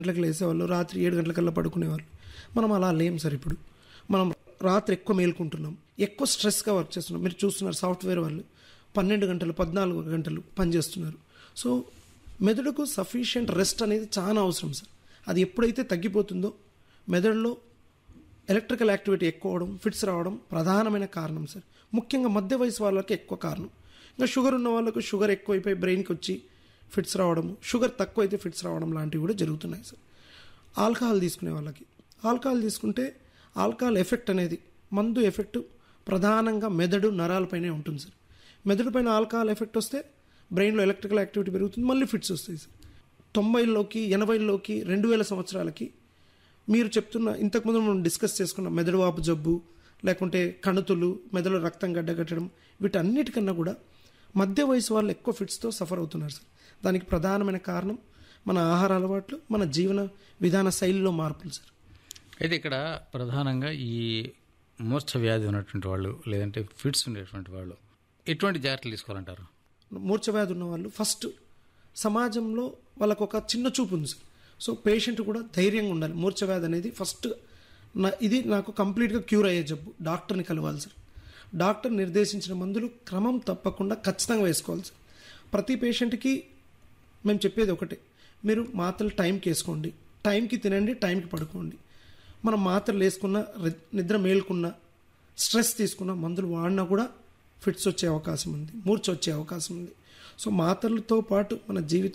గంటలకు లేసేవాళ్ళు, రాత్రి 7 గంటలకల్లా పడుకునేవాళ్ళు. మనం అలా లేం సార్. ఇప్పుడు మనం రాత్రి ఎక్కువ మేల్కుంటున్నాం, ఎక్కువ స్ట్రెస్గా వర్క్ చేస్తున్నాం. మీరు చూస్తున్నారు సాఫ్ట్వేర్ వాళ్ళు 12 గంటలు 14 గంటలు పనిచేస్తున్నారు. సో మెదడుకు సఫిషియంట్ రెస్ట్ అనేది చాలా అవసరం సార్. అది ఎప్పుడైతే తగ్గిపోతుందో మెదడులో ఎలక్ట్రికల్ యాక్టివిటీ ఎక్కువ అవడం, ఫిట్స్ రావడం ప్రధానమైన కారణం సార్. ముఖ్యంగా మధ్య వయసు వాళ్ళకి ఎక్కువ కారణం. ఇంకా షుగర్ ఉన్న వాళ్ళకు షుగర్ ఎక్కువైపోయి బ్రెయిన్కి వచ్చి ఫిట్స్ రావడము, షుగర్ తక్కువ అయితే ఫిట్స్ రావడం లాంటివి కూడా జరుగుతున్నాయి సార్. ఆల్కహాల్ తీసుకునే వాళ్ళకి, ఆల్కహాల్ తీసుకుంటే ఆల్కహాల్ ఎఫెక్ట్ అనేది, మందు ఎఫెక్ట్ ప్రధానంగా మెదడు నరాలపైనే ఉంటుంది సార్. మెదడు పైన ఆల్కహాల్ ఎఫెక్ట్ వస్తే బ్రెయిన్లో ఎలక్ట్రికల్ యాక్టివిటీ పెరుగుతుంది, మళ్ళీ ఫిట్స్ వస్తాయి సార్. 90లోకి 80లోకి 2000 సంవత్సరాలకి మీరు చెప్తున్న ఇంతకుముందు మనం డిస్కస్ చేసుకున్న మెదడు వాపు జబ్బు, లేకుంటే కణుతులు, మెదడులో రక్తం గడ్డగట్టడం, వీటన్నిటికన్నా కూడా మధ్య వయసు వాళ్ళు ఎక్కువ ఫిట్స్తో సఫర్ అవుతున్నారు సార్. దానికి ప్రధానమైన కారణం మన ఆహార అలవాట్లు, మన జీవన విధాన శైలిలో మార్పులు సార్. అయితే ఇక్కడ ప్రధానంగా ఈ మూర్ఛ వ్యాధి ఉన్నటువంటి వాళ్ళు, లేదంటే ఫిట్స్ ఉండేటువంటి వాళ్ళు ఎటువంటి జాగ్రత్తలు తీసుకోవాలంటారు? మూర్ఛ వ్యాధి ఉన్న వాళ్ళు ఫస్ట్ సమాజంలో వాళ్ళకు ఒక చిన్న చూపు ఉంది సార్. సో పేషెంట్ కూడా ధైర్యంగా ఉండాలి. మూర్ఛ వ్యాధి అనేది ఫస్ట్ ఇది నాకు కంప్లీట్గా క్యూర్ అయ్యే జబ్బు, డాక్టర్ని కలవాలి సార్. డాక్టర్ నిర్దేశించిన మందులు క్రమం తప్పకుండా ఖచ్చితంగా వేసుకోవాలి సార్. ప్రతి పేషెంట్కి మేము చెప్పేది ఒకటే, మీరు మాత్రలు టైంకి వేసుకోండి, టైంకి తినండి, టైంకి పడుకోండి. మనం మాత్రలు వేసుకున్న, నిద్ర మేల్కున్న, స్ట్రెస్ తీసుకున్న, మందులు వాడినా కూడా ఫిట్స్ వచ్చే అవకాశం ఉంది, మూర్ఛ వచ్చే అవకాశం ఉంది. సో మాత్రలతో పాటు మన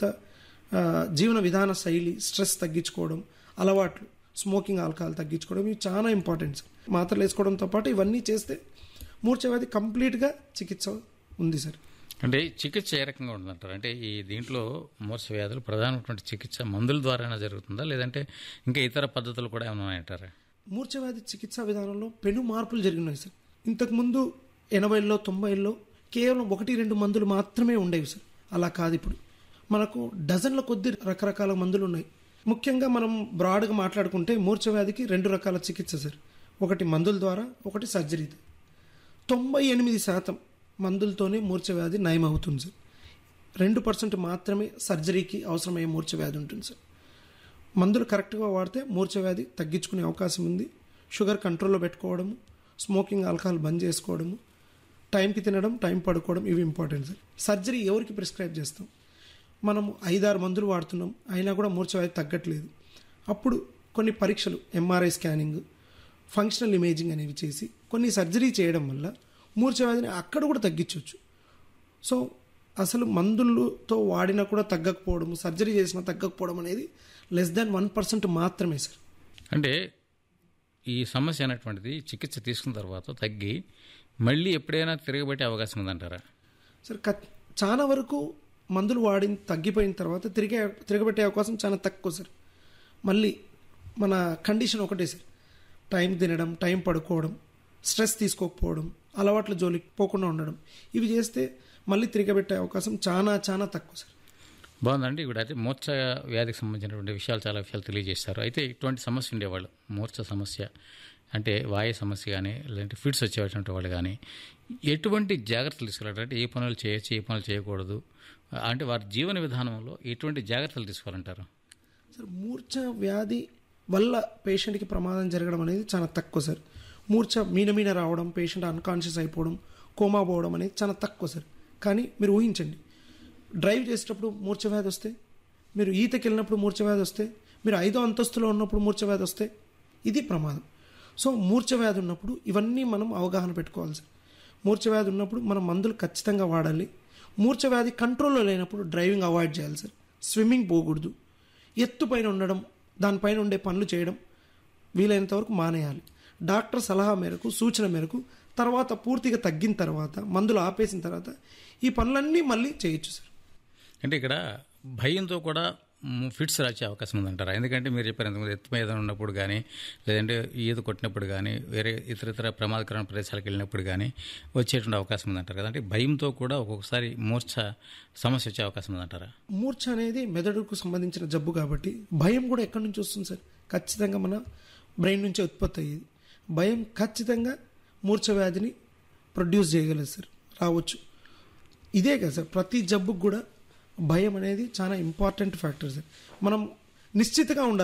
జీవన విధాన శైలి, స్ట్రెస్ తగ్గించుకోవడం, అలవాట్లు, స్మోకింగ్, ఆల్కహాల్ తగ్గించుకోవడం, ఇవి చాలా ఇంపార్టెంట్ సార్. మాత్రలు వేసుకోవడంతో పాటు ఇవన్నీ చేస్తే మూర్ఛ వ్యాధి కంప్లీట్గా చికిత్స ఉంది సార్. అంటే చికిత్స ఏ రకంగా ఉంటుందంటారు? అంటే ఈ దీంట్లో మూర్ఛ వ్యాధులు ప్రధానమైనటువంటి చికిత్స మందుల ద్వారానే జరుగుతుందా, లేదంటే ఇంకా ఇతర పద్ధతులు కూడా ఏమైనా అంటారా? మూర్ఛ వ్యాధి చికిత్సా విధానంలో పెను మార్పులు జరిగినాయి సార్. ఇంతకుముందు 80లో 90లో కేవలం 1-2 మందులు మాత్రమే ఉండేవి సార్. అలా కాదు, ఇప్పుడు మనకు డజన్ల కొద్ది రకరకాల మందులు ఉన్నాయి. ముఖ్యంగా మనం బ్రాడ్గా మాట్లాడుకుంటే మూర్ఛ వ్యాధికి 2 రకాల చికిత్స సార్. ఒకటి మందుల ద్వారా, ఒకటి సర్జరీతో. 98% మందులతోనే మూర్ఛ వ్యాధి నయమవుతుంది సార్. 2% మాత్రమే సర్జరీకి అవసరమయ్యే మూర్ఛ వ్యాధి ఉంటుంది సార్. మందులు కరెక్ట్గా వాడితే మూర్ఛ వ్యాధి తగ్గించుకునే అవకాశం ఉంది. షుగర్ కంట్రోల్లో పెట్టుకోవడము, స్మోకింగ్, ఆల్కహాల్ బంద్ చేసుకోవడము, టైంకి తినడం, టైం పడుకోవడం, ఇవి ఇంపార్టెంట్ సార్. సర్జరీ ఎవరికి ప్రిస్క్రైబ్ చేస్తాం? మనము 5-6 మందులు వాడుతున్నాం, అయినా కూడా మూర్ఛ వ్యాధి తగ్గట్లేదు. అప్పుడు కొన్ని పరీక్షలు, ఎంఆర్ఐ స్కానింగ్, ఫంక్షనల్ ఇమేజింగ్ అనేవి చేసి కొన్ని సర్జరీ చేయడం వల్ల మూర్ఛ వ్యాధిని అక్కడ కూడా తగ్గించవచ్చు. సో అసలు మందులతో వాడినా కూడా తగ్గకపోవడం, సర్జరీ చేసినా తగ్గకపోవడం అనేది <1% మాత్రమే సార్. అంటే ఈ సమస్య అనేటువంటిది చికిత్స తీసుకున్న తర్వాత తగ్గి మళ్ళీ ఎప్పుడైనా తిరగబెట్టే అవకాశం ఉందంటారా? సార్ చాలా వరకు మందులు వాడి తగ్గిపోయిన తర్వాత తిరగబెట్టే అవకాశం చాలా తక్కువ సార్. మళ్ళీ మన కండిషన్ ఒకటే సార్, టైం తినడం, టైం పడుకోవడం, స్ట్రెస్ తీసుకోకపోవడం, అలవాట్ల జోలికి పోకుండా ఉండడం, ఇవి చేస్తే మళ్ళీ తిరగబెట్టే అవకాశం చాలా చాలా తక్కువ సార్. బాగుందండి. ఇప్పుడు అయితే మూర్ఛ వ్యాధికి సంబంధించినటువంటి చాలా విషయాలు తెలియజేస్తారు. అయితే ఇటువంటి సమస్య ఉండేవాళ్ళు, మూర్ఛ సమస్య అంటే వాయు సమస్య కానీ, లేదంటే ఫిట్స్ వచ్చేటువంటి వాళ్ళు కానీ ఎటువంటి జాగ్రత్తలు తీసుకోవాలంటే ఏ పనులు చేయొచ్చు, ఏ పనులు చేయకూడదు, అంటే వారి జీవన విధానంలో ఎటువంటి జాగ్రత్తలు తీసుకోవాలంటారు? సార్ మూర్ఛ వ్యాధి వల్ల పేషెంట్కి ప్రమాదం జరగడం అనేది చాలా తక్కువ సార్. మూర్ఛ మీన రావడం, పేషెంట్ అన్కాన్షియస్ అయిపోవడం, కోమా పోవడం అనేది చాలా తక్కువ సార్. కానీ మీరు ఊహించండి, డ్రైవ్ చేసేటప్పుడు మూర్ఛ వ్యాధి వస్తే, మీరు ఈతకి వెళ్ళినప్పుడు మూర్ఛ వ్యాధి వస్తే, మీరు 5వ అంతస్తులో ఉన్నప్పుడు మూర్ఛ వ్యాధి వస్తే, ఇది ప్రమాదం. సో మూర్ఛ వ్యాధి ఉన్నప్పుడు ఇవన్నీ మనం అవగాహన పెట్టుకోవాలి సార్. మూర్ఛ వ్యాధి ఉన్నప్పుడు మనం మందులు ఖచ్చితంగా వాడాలి. మూర్ఛ వ్యాధి కంట్రోల్లో లేనప్పుడు డ్రైవింగ్ అవాయిడ్ చేయాలి సార్. స్విమ్మింగ్ పోకూడదు. ఎత్తుపైన ఉండడం, దానిపైన ఉండే పనులు చేయడం వీలైనంత వరకు మానేయాలి. డాక్టర్ సలహా మేరకు, సూచన మేరకు తర్వాత పూర్తిగా తగ్గిన తర్వాత, మందులు ఆపేసిన తర్వాత ఈ పనులన్నీ మళ్ళీ చేయొచ్చు సార్. అంటే ఇక్కడ భయంతో కూడా ఫిట్స్ వచ్చే అవకాశం ఉందంటారా? ఎందుకంటే మీరు చెప్పారు ఎంతమంది ఎత్తు మీద ఉన్నప్పుడు కానీ, లేదంటే ఈత కొట్టినప్పుడు కానీ, వేరే ఇతర ప్రమాదకరమైన ప్రదేశాలకు వెళ్ళినప్పుడు కానీ వచ్చేటువంటి అవకాశం ఉందంటారు కదా. అంటే భయంతో కూడా ఒక్కొక్కసారి మూర్ఛ సమస్య వచ్చే అవకాశం ఉందంటారా? మూర్ఛ అనేది మెదడుకు సంబంధించిన జబ్బు కాబట్టి భయం కూడా ఎక్కడి నుంచి వస్తుంది సార్? ఖచ్చితంగా మన బ్రెయిన్ నుంచే ఉత్పత్తి అయ్యేది. భయం ఖచ్చితంగా మూర్ఛ వ్యాధిని ప్రొడ్యూస్ చేయగలదు సార్, రావచ్చు. ఇదే కదా సార్, ప్రతి జబ్బుకు కూడా భయం అనేది చాలా ఇంపార్టెంట్ ఫ్యాక్టర్ సార్. మనం నిశ్చితగా ఉండాలి.